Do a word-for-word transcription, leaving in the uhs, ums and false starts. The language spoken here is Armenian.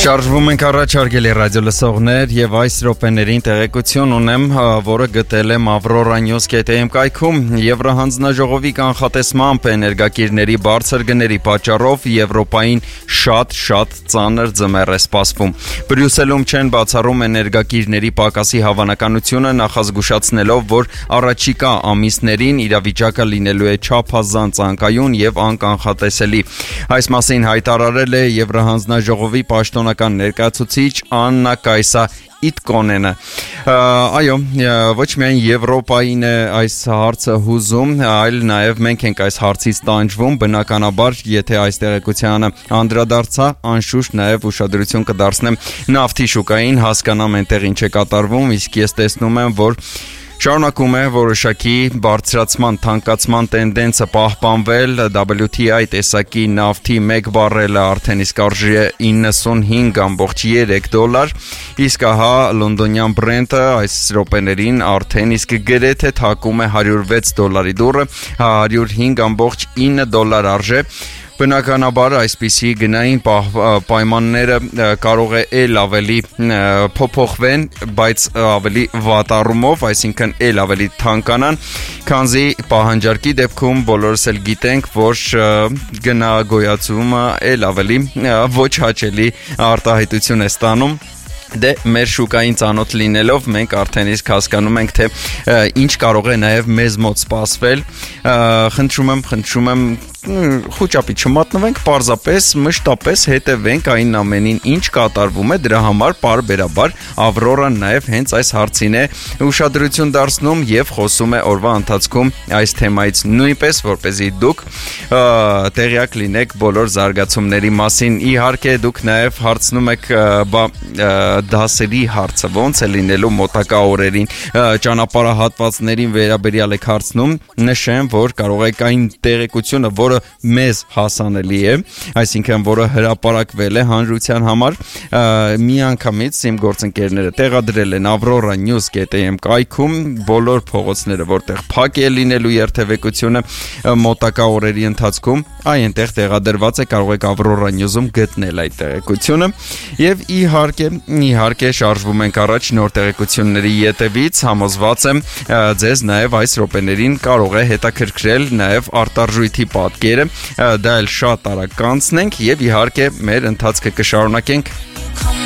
Շարժվում ենք առաջ արգելի ռադիո լսողներ եւ այս րոպեներին տեղեկություն ունեմ, որը գտել եմ Avrora News dot am կայքում Եվրահանձնաժողովի կանխատեսմամբ էներգակիրների բարձր գների պատճառով Եվրոպային շատ-շատ ծանր ձմեռ է սպասվում։ Բրյուսելում չեն բացառում էներգակիրների պակասի հավանականությունը, նախազգուշացնելով, որ առաջիկա ամիսներին իրավիճակը լինելու է չափազանց անկայուն եւ անկանխատեսելի։ Այս մասին հայտարարել է Եվրահանձնաժողովի պաշտոնական ներկայացուցիչ Աննա Կայսա Իտկոնենը։ Այո, ոչ միայն Եվրոպային է այս հարցը հուզում, այլ նաև մենք ենք այս հարցից տանջվում, բնականաբար, եթե այս տեղեկությանը անդրադարձա, անշուշտ նաև ուշադրություն կդարձնեմ նավթի շուկային, հասկանամ այնտեղ ինչ է կատարվում, իսկ ես տեսնում եմ, որ շարունակում է որոշակի բարձրացման, թանկացման տենդենսը պահպանվել, W T I տեսակի նավթի մեկ բարելը արդեն իսկ արժի է իննսունհինգ կόμma երեք դոլար, իսկ ահա լոնդոնյան Brent-ը այս րոպեներին արդեն իսկ գրեթե թակում է հարյուր վեց դոլարի դուռը, հարյուր հինգ կόμma ինը դոլար արժե։ Բնականաբար այսպիսի գնային պայմանները կարող է էլ ավելի փոփոխվեն, բայց ավելի վատառումով, այսինքն էլ ավելի թանկանան, քանզի պահանջարկի դեպքում բոլորս էլ գիտենք, որ գնագոյացումը էլ ավելի ոչ հաճելի արտահայտություն է ստանում։ Դե մեր շուկային ծանոթ լինելով մենք արդեն իսկ հասկանում ենք, թե ինչ կարող է նաև մեզ մոտ սպասվել։ Խնդրում եմ, խնդրում եմ խոճապի չմատնվենք, պարզապես մշտապես հետևենք այն ամենին, ինչ կատարվում է, դրա համար պարբերաբար Avrora-ն նաև հենց այս հարցին է ուշադրություն դարձնում եւ խոսում է օրվա ընթացքում այս թեմայից նույնպես, որպեսզի դուք տեղյակ լինեք բոլոր զարգացումների մասին։ Իհարկե դուք նաև հարցնում եք դասերի հարցը ոնց է լինելու մոտակա օրերին, ճանապարհահատվածներին վերաբերյալ եք հարցնում, նշեմ, որ կարող եք այն տեղեկությունը, որը մեզ հասանելի է, այսինքն որը հրապարակվել է հանրության համար, միանգամից իմ գործընկերները տեղադրել են Avrora News dot am կայքում, բոլոր փողոցները, որտեղ փակ է լինելու երթևեկությունը մոտակա օրերի ընթացքում, այնտեղ տեղադրված է, կարող եք Avrora News-ում գտնել այդ տեղեկությունը եւ իհարկե իհարկե շարժվում ենք առաջ նոր տեղեկությունների ետևից, համոզված եմ ձեզ նաև այս րոպեներին կարող է հետաքրքրել նաև արտարժույթի պատկերը, դա էլ շատ արագ կանցնենք եւ իհարկե մեր ընթացքը կշարունակենք։